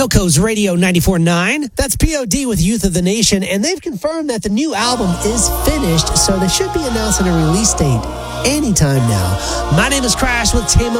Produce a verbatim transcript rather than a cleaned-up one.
Hilco's Radio ninety-four point nine. That's P O D with Youth of the Nation, and they've confirmed that the new album is finished, so they should be announcing a release date anytime now. My name is Crash with Tame